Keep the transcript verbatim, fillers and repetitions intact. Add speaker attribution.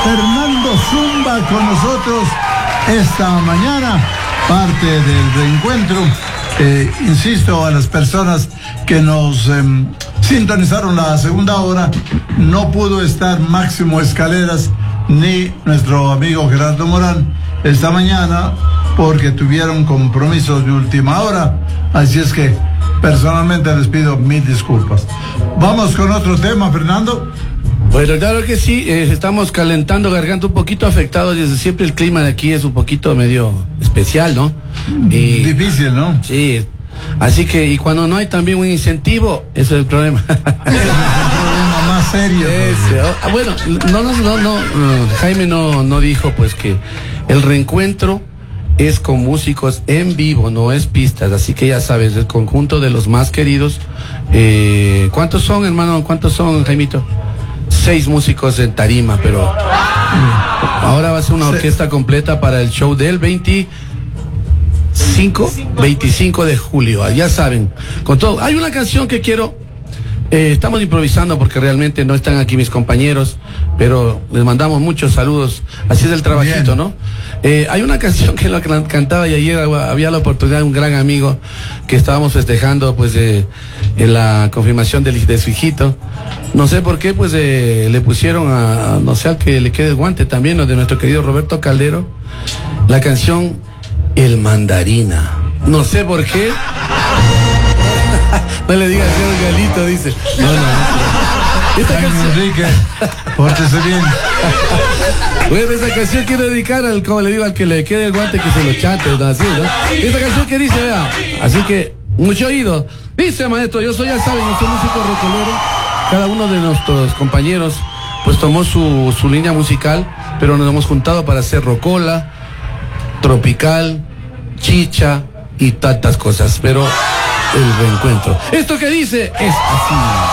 Speaker 1: Fernando Zumba con nosotros esta mañana, parte del reencuentro. Eh, insisto a las personas que nos eh, sintonizaron la segunda hora, no pudo estar Máximo Escaleras ni nuestro amigo Gerardo Morán esta mañana porque tuvieron compromisos de última hora, así es que personalmente les pido mil disculpas. Vamos con otro tema, Fernando.
Speaker 2: Bueno, claro que sí, eh, estamos calentando garganta, un poquito afectados, desde siempre el clima de aquí es un poquito medio especial, ¿no? Y,
Speaker 1: difícil, ¿no?
Speaker 2: Sí, así que, y cuando no hay también un incentivo, ese es el problema.
Speaker 1: Es el problema más serio.
Speaker 2: Ese, oh, bueno, no, no, no, no, Jaime no, no dijo pues que el reencuentro es con músicos en vivo, no es pistas, así que ya sabes, el conjunto de los más queridos. Eh, ¿Cuántos son, hermano? ¿Cuántos son, Jaimito? Seis músicos en tarima, pero ahora va a ser una orquesta completa para el show del veinticinco, veinticinco de julio, ya saben, con todo. Hay una canción que quiero, eh, estamos improvisando porque realmente no están aquí mis compañeros, pero les mandamos muchos saludos, así es el trabajito, bien, ¿no? Eh, hay una canción que la cantaba y ayer había la oportunidad de un gran amigo que estábamos festejando pues eh, en la confirmación de, de su hijito. No sé por qué, pues eh, le pusieron a, no sé, al que le quede el guante también, ¿no? De nuestro querido Roberto Caldero, la canción El Mandarina. No sé por qué. No le digas que es Galito, dice. No, no, no. Esta canción...
Speaker 1: Enrique, pórtese bien.
Speaker 2: Bueno, esta canción quiero dedicar al, como le digo, al que le quede el guante que se lo chate, ¿no? Así, ¿no? Esta canción que dice, vea, así que, mucho oído. Dice, maestro, yo soy, ya saben, yo soy músico rocolero. Cada uno de nuestros compañeros pues tomó su, su línea musical, pero nos hemos juntado para hacer rocola, tropical, chicha y tantas cosas, pero el reencuentro. Esto que dice es así.